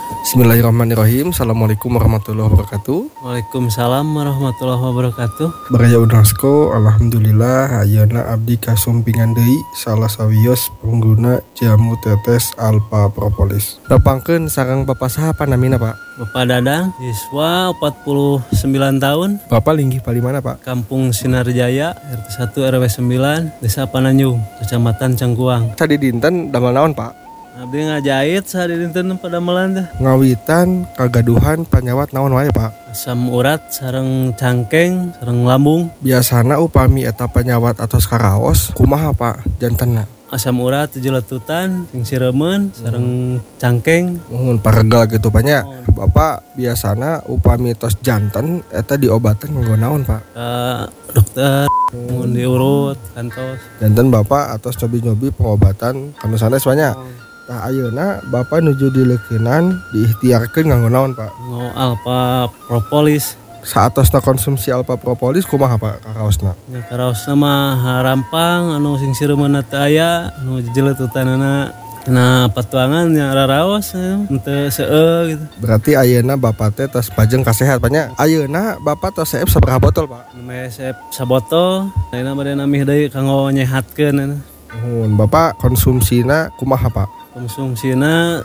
Bismillahirrahmanirrahim. Assalamualaikum warahmatullahi wabarakatuh. Waalaikumsalam warahmatullahi wabarakatuh. Baraya Unasko, alhamdulillah ayeuna abdi kasumpingan deui salah sawios pengguna jamu tetes Alpha Propolis. Repangkeun sareng Bapak saha panamina, Pak? Bapak Dadang, siswa 49 tahun, Bapak linggih palimana, Pak? Kampung Sinarjaya, RT 1 RW 9, Desa Pananjung, Kecamatan Cangkuang. Sadi dinten damel naon, Pak? Abdi ngajahit sehari dinten pada melanda. Ngawitan kagaduhan panyawat naon wae, Pak? Asam urat, sareng cangkeng, sareng lambung. Biasana upami eta panyawat atos karaos, kumaha, Pak? Jantenna. Asam urat 7 letutan, sing siremen, sareng cangkeng. Mun paregal gitu banyak. Bapak biasana upami tos janten eta diobaten nganggo naon, Pak? Dokter, mun diurut, kantos. Janten Bapak atos nyobi-nyobi pengobatan kanu sanes banyak. Tah ayeuna Bapak nuju dileukeunnan diikhtiarkeun nganggo naon, Pak? Ngo Alpha Propolis. Saatosna konsumsi Alpha Propolis kumaha, Pak, karaosna? Ya karaosna mah rampang anu sing sireumna teu aya, anu jeleututanana na patuangan nya raraos henteu seueur gitu. Berarti ayeuna Bapak teh tos pajeng kasehat banyak. Ayeuna Bapak tos seep sabaraha botol, Pak? Mesep sabotol, ayeuna bade namih deui kanggo nyehatkeun. Nuhun. Bapak konsumsina kumaha, Pak? Konsumsina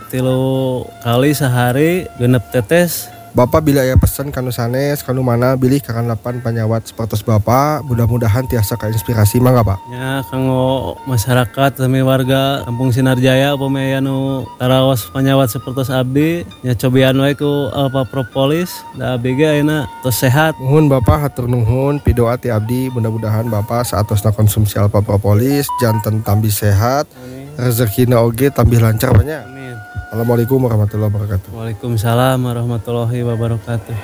3 kali sehari, 6 tetes. Bapak bila aya pesan kanu sanes kanu mana bilih kakanapan panyawat sapertos Bapak, mudah-mudahan tiasa kainspirasi mangga, Pak. Ya kanggo masyarakat sami warga Kampung Sinarjaya upami aya nu karaos panyawat sapertos abdi, nya cobian wae ku Alpha Propolis, da abdi ge ayeuna tos sehat. Nuhun Bapak, hatur nuhun pidoa ti abdi, mudah-mudahan Bapak saatosna konsumsi Alpha Propolis janten tambih sehat, rezekina oge tambih lancar banyak. Amin. Assalamualaikum warahmatullahi wabarakatuh. Waalaikumsalam warahmatullahi wabarakatuh.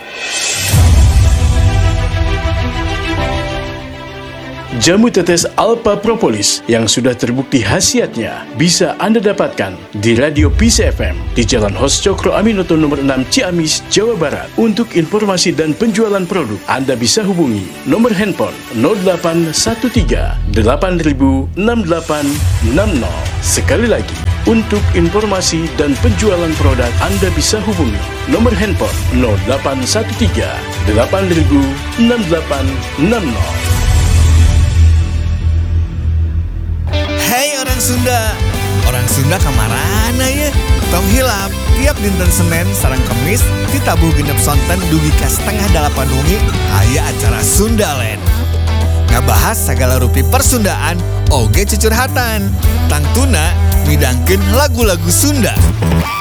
Jamu tetes Alpha Propolis yang sudah terbukti khasiatnya bisa Anda dapatkan di Radio Peace FM di Jalan Hos Cokro Aminoto nomor 6 Ciamis, Jawa Barat. Untuk informasi dan penjualan produk, Anda bisa hubungi nomor handphone 0813 8000 6860. Sekali lagi, untuk informasi dan penjualan produk, Anda bisa hubungi nomor handphone 0813 8000 6860. Hai orang Sunda. Orang Sunda kamarana ya? Tong hilap tiap dinten Senin sareng Kemis ditabuh genep sonten dugi ka 7:30 wengi aya acara Sundaland. Ngabahas sagala rupi persundaan oge cucurhatan. Tangtuna midangkeun lagu-lagu Sunda.